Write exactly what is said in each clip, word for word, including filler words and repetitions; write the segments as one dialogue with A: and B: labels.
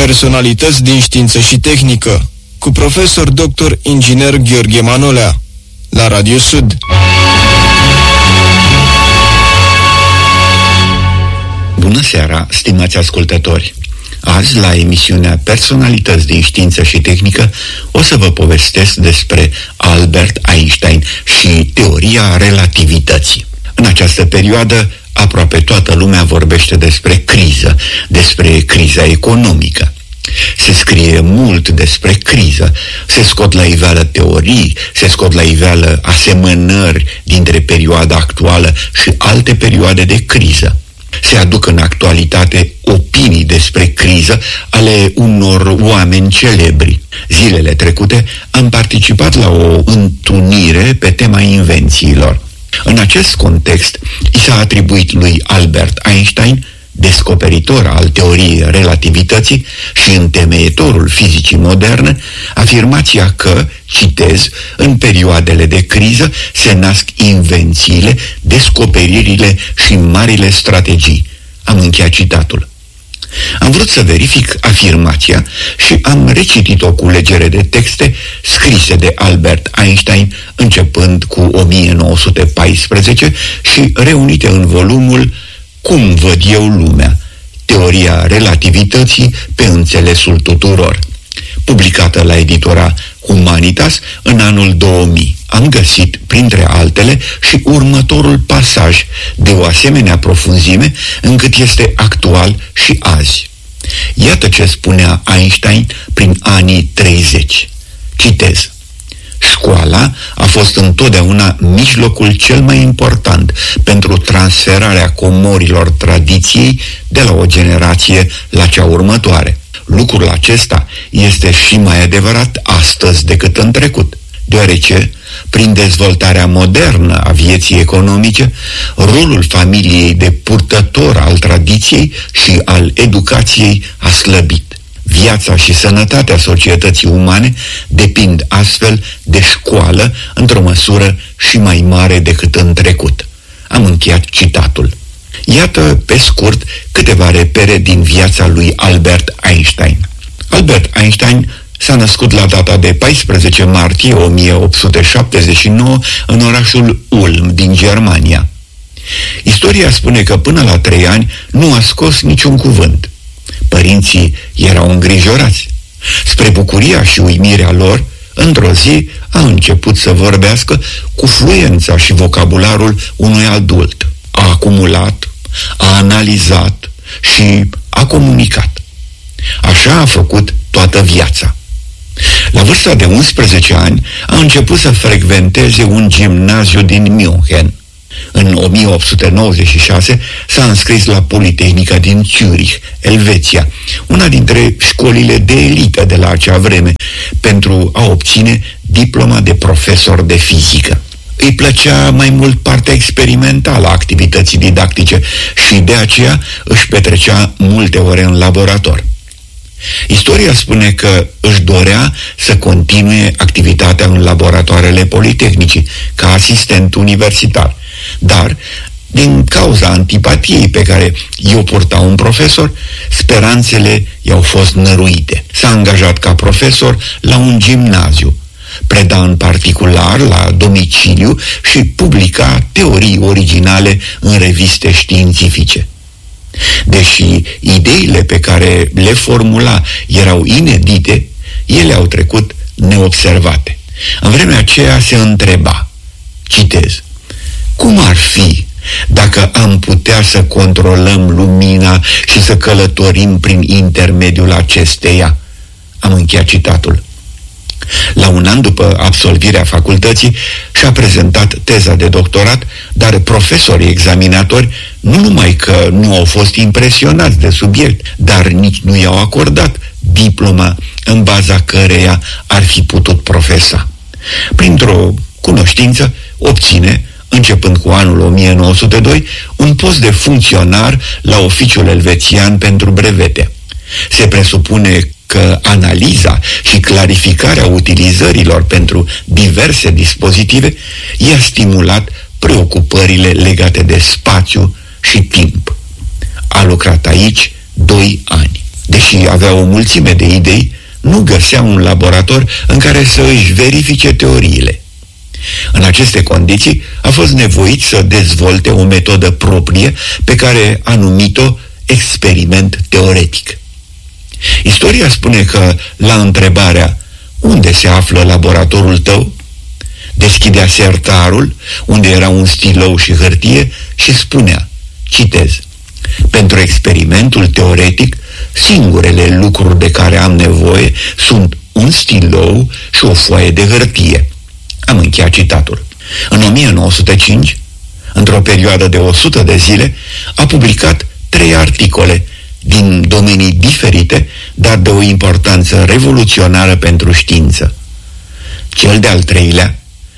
A: Personalități din știință și tehnică, cu profesor doctor inginer Gheorghe Manolea, la Radio Sud.
B: Bună seara, stimați ascultători! Azi, la emisiunea Personalități din știință și tehnică, o să vă povestesc despre Albert Einstein și teoria relativității. În această perioadă, aproape toată lumea vorbește despre criză, despre criza economică. Se scrie mult despre criză, se scot la iveală teorii, se scot la iveală asemănări dintre perioada actuală și alte perioade de criză. Se aduc în actualitate opinii despre criză ale unor oameni celebri. Zilele trecute am participat la o întrunire pe tema invențiilor. În acest context, i s-a atribuit lui Albert Einstein, descoperitor al teoriei relativității și întemeietorul fizicii moderne, afirmația că, citez, în perioadele de criză se nasc invențiile, descoperirile și marile strategii. Am încheiat citatul. Am vrut să verific afirmația și am recitit o culegere de texte scrise de Albert Einstein începând cu o mie nouă sute paisprezece și reunite în volumul Cum văd eu lumea? Teoria relativității pe înțelesul tuturor, publicată la editura Humanitas în anul două mii. Am găsit, printre altele, și următorul pasaj de o asemenea profunzime încât este actual și azi. Iată ce spunea Einstein prin anii treizeci. Citez. Școala a fost întotdeauna mijlocul cel mai important pentru transferarea comorilor tradiției de la o generație la cea următoare. Lucrul acesta este și mai adevărat astăzi decât în trecut, deoarece, prin dezvoltarea modernă a vieții economice, rolul familiei de purtător al tradiției și al educației a slăbit. Viața și sănătatea societății umane depind astfel de școală într-o măsură și mai mare decât în trecut. Am încheiat citatul. Iată, pe scurt, câteva repere din viața lui Albert Einstein. Albert Einstein s-a născut la data de paisprezece martie o mie opt sute șaptezeci și nouă în orașul Ulm din Germania. Istoria spune că până la trei ani nu a scos niciun cuvânt. Părinții erau îngrijorați. Spre bucuria și uimirea lor, într-o zi a început să vorbească cu fluența și vocabularul unui adult. A acumulat, a analizat și a comunicat. Așa a făcut toată viața. La vârsta de unsprezece ani a început să frecventeze un gimnaziu din München. În o mie opt sute nouăzeci și șase s-a înscris la Politehnica din Zurich, Elveția, una dintre școlile de elită de la acea vreme, pentru a obține diploma de profesor de fizică. Îi plăcea mai mult partea experimentală a activității didactice și de aceea își petrecea multe ore în laborator. Istoria spune că își dorea să continue activitatea în laboratoarele politehnicii, ca asistent universitar, dar, din cauza antipatiei pe care i-o purta un profesor, speranțele i-au fost năruite. S-a angajat ca profesor la un gimnaziu, preda în particular la domiciliu și publica teorii originale în reviste științifice. Deși ideile pe care le formula erau inedite, ele au trecut neobservate. În vremea aceea se întreba, citez, cum ar fi dacă am putea să controlăm lumina și să călătorim prin intermediul acesteia? Am încheiat citatul. La un an după absolvirea facultății și-a prezentat teza de doctorat, dar profesorii examinatori nu numai că nu au fost impresionați de subiect, dar nici nu i-au acordat diploma în baza căreia ar fi putut profesa. Printr-o cunoștință obține, începând cu anul o mie nouă sute doi, un post de funcționar la Oficiul Elvețian pentru Brevete. Se presupune că analiza și clarificarea utilizărilor pentru diverse dispozitive i-a stimulat preocupările legate de spațiu și timp. A lucrat aici doi ani. Deci deși avea o mulțime de idei, nu găsea un laborator în care să își verifice teoriile. În aceste condiții a fost nevoit să dezvolte o metodă proprie pe care a numit-o experiment teoretic. Istoria spune că la întrebarea "Unde se află laboratorul tău?" deschidea sertarul, unde era un stilou și hârtie, și spunea, citez, "Pentru experimentul teoretic, singurele lucruri de care am nevoie sunt un stilou și o foaie de hârtie." Am încheiat citatul. În o mie nouă sute cinci, într-o perioadă de o sută de zile, a publicat trei articole din domenii diferite, dar de o importanță revoluționară pentru știință. Cel de-al treilea,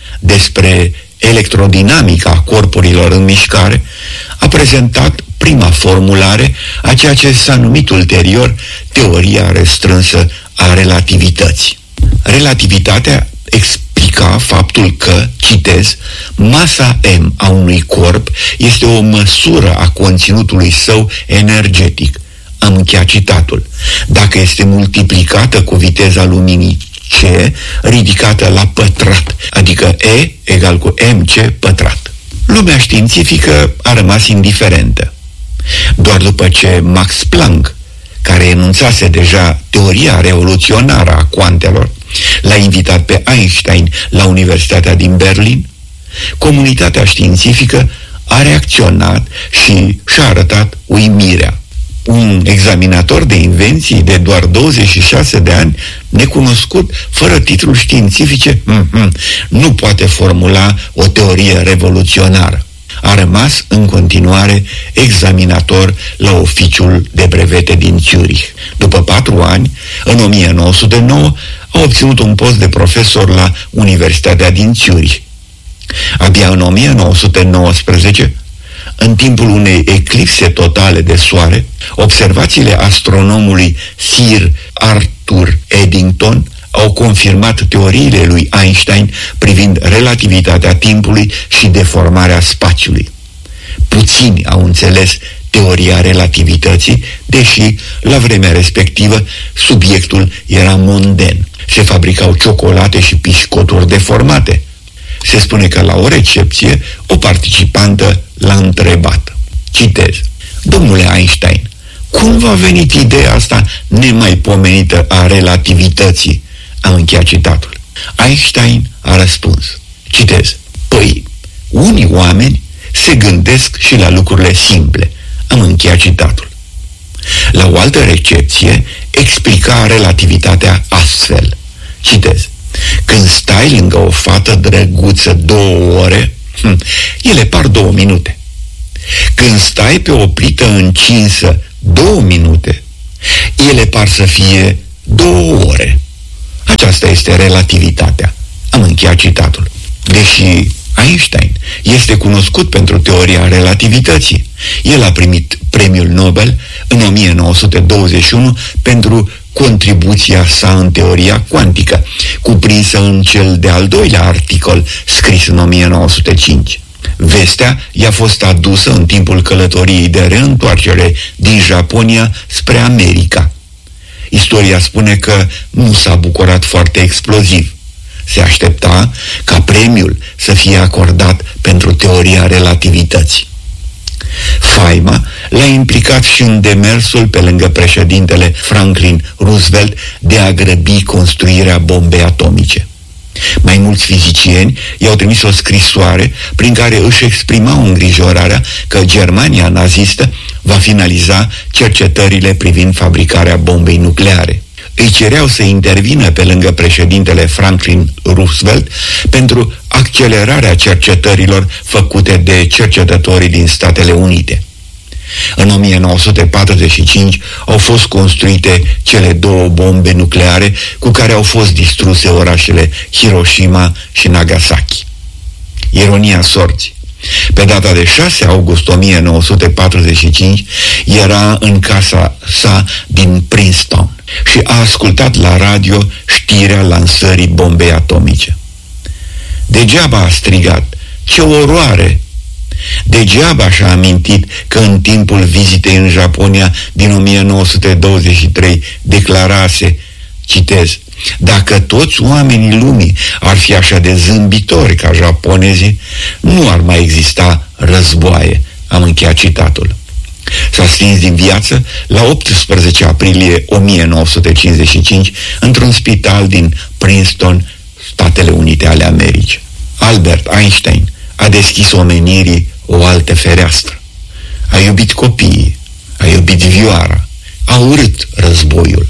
B: despre electrodinamica corpurilor în mișcare, a prezentat prima formulare a ceea ce s-a numit ulterior teoria restrânsă a relativității. Relativitatea explica faptul că, citez, "masa M a unui corp este o măsură a conținutului său energetic." Am încheiat citatul. Dacă este multiplicată cu viteza luminii C ridicată la pătrat, adică E egal cu mc pătrat. Lumea științifică a rămas indiferentă. Doar după ce Max Planck, care enunțase deja teoria revoluționară a cuantelor, l-a invitat pe Einstein la Universitatea din Berlin, comunitatea științifică a reacționat și și-a arătat uimirea. Un examinator de invenții de doar douăzeci și șase de ani, necunoscut, fără titluri științifice, mm-hmm, nu poate formula o teorie revoluționară. A rămas în continuare examinator la oficiul de brevete din Zurich. După patru ani, în o mie nouă sute nouă, a obținut un post de profesor la Universitatea din Zurich. Abia în o mie nouă sute nouăsprezece, în timpul unei eclipse totale de soare, observațiile astronomului Sir Arthur Eddington au confirmat teoriile lui Einstein privind relativitatea timpului și deformarea spațiului. Puțini au înțeles teoria relativității, deși, la vremea respectivă, subiectul era monden. Se fabricau ciocolate și pișcoturi deformate. Se spune că la o recepție, o participantă l-a întrebat. Citez. "Domnule Einstein, cum v-a venit ideea asta nemaipomenită a relativității?" Am încheiat citatul. Einstein a răspuns. Citez. "Păi, unii oameni se gândesc și la lucrurile simple." Am încheiat citatul. La o altă recepție explica relativitatea astfel. Citez. "Când stai lângă o fată drăguță două ore, hm, ele par două minute. Când stai pe o plită încinsă două minute, ele par să fie două ore. Aceasta este relativitatea." Am încheiat citatul. Deși Einstein este cunoscut pentru teoria relativității, el a primit premiul Nobel în o mie nouă sute douăzeci și unu pentru contribuția sa în teoria cuantică, cuprinsă în cel de-al doilea articol scris în o mie nouă sute cinci. Vestea i-a fost adusă în timpul călătoriei de reîntoarcere din Japonia spre America. Istoria spune că nu s-a bucurat foarte exploziv. Se aștepta ca premiul să fie acordat pentru teoria relativității. Faima l-a implicat și în demersul pe lângă președintele Franklin Roosevelt de a grăbi construirea bombei atomice. Mai mulți fizicieni i-au trimis o scrisoare prin care își exprimau îngrijorarea că Germania nazistă va finaliza cercetările privind fabricarea bombei nucleare. Îi cereau să intervină pe lângă președintele Franklin Roosevelt pentru accelerarea cercetărilor făcute de cercetătorii din Statele Unite. În o mie nouă sute patruzeci și cinci au fost construite cele două bombe nucleare cu care au fost distruse orașele Hiroshima și Nagasaki. Ironia sorții. Pe data de șase august o mie nouă sute patruzeci și cinci era în casa sa din Princeton și a ascultat la radio știrea lansării bombei atomice. Degeaba a strigat: "Ce oroare!" Degeaba și-a amintit că în timpul vizitei în Japonia din o mie nouă sute douăzeci și trei declarase, citez, dacă toți oamenii lumii ar fi așa de zâmbitori ca japonezii, nu ar mai exista războaie. Am încheiat citatul. S-a stins din viață la optsprezece aprilie o mie nouă sute cincizeci și cinci într-un spital din Princeton, Statele Unite ale Americii. Albert Einstein a deschis omenirii o altă fereastră. A iubit copiii, a iubit vioara, a urât războiul.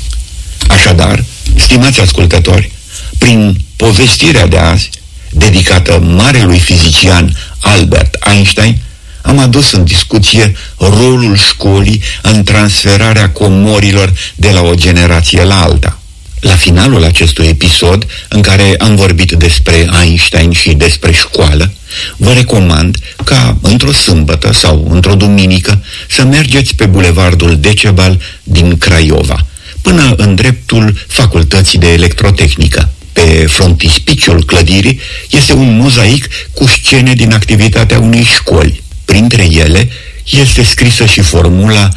B: Așadar, stimați ascultători, prin povestirea de azi, dedicată marelui fizician Albert Einstein, am adus în discuție rolul școlii în transferarea comorilor de la o generație la alta. La finalul acestui episod, în care am vorbit despre Einstein și despre școală, vă recomand ca într-o sâmbătă sau într-o duminică să mergeți pe bulevardul Decebal din Craiova, până în dreptul Facultății de Electrotehnică. Pe frontispiciul clădirii este un mozaic cu scene din activitatea unei școli. Printre ele este scrisă și formula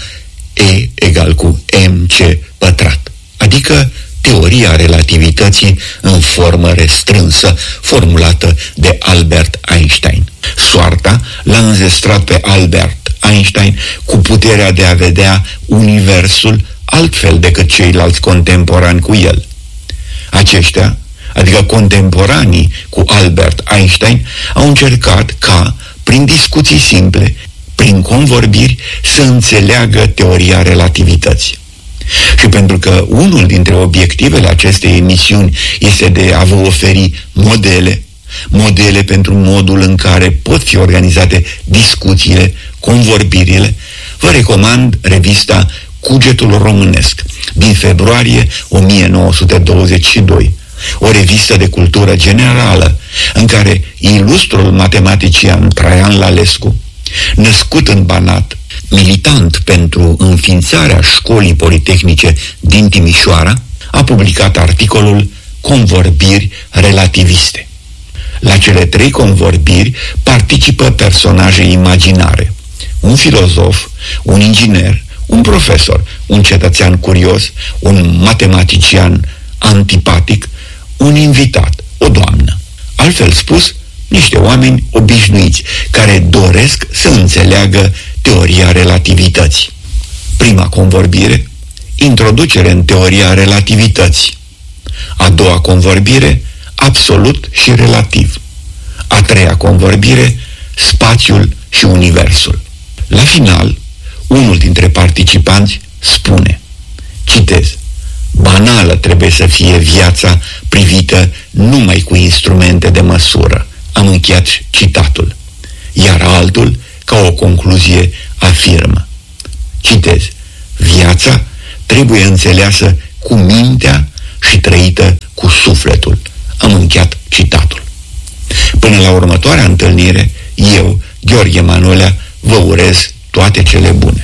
B: E egal cu mc pătrat, adică teoria relativității în formă restrânsă, formulată de Albert Einstein. Soarta l-a înzestrat pe Albert Einstein cu puterea de a vedea universul altfel decât ceilalți contemporani cu el. Aceștia, adică contemporanii cu Albert Einstein, au încercat ca, prin discuții simple, prin convorbiri, să înțeleagă teoria relativității. Și pentru că unul dintre obiectivele acestei emisiuni este de a vă oferi modele, modele pentru modul în care pot fi organizate discuțiile, convorbirile, vă recomand revista Cugetul Românesc, din februarie o mie nouă sute douăzeci și doi, o revistă de cultură generală, în care ilustrul matematician Traian Lalescu, născut în Banat, militant pentru înființarea școlii politehnice din Timișoara, a publicat articolul Convorbiri relativiste. La cele trei convorbiri participă personaje imaginare: un filozof, un inginer, un profesor, un cetățean curios, un matematician antipatic, un invitat, o doamnă. Altfel spus, niște oameni obișnuiți care doresc să înțeleagă teoria relativității. Prima convorbire, introducere în teoria relativității. A doua convorbire, absolut și relativ. A treia convorbire, spațiul și universul. La final, unul dintre participanți spune, citez, banală trebuie să fie viața privită numai cu instrumente de măsură. Am încheiat citatul. Iar altul, ca o concluzie, afirmă, citez, viața trebuie înțeleasă cu mintea și trăită cu sufletul. Am încheiat citatul. Până la următoarea întâlnire, eu, Gheorghe Manolea, vă urez toate cele bune.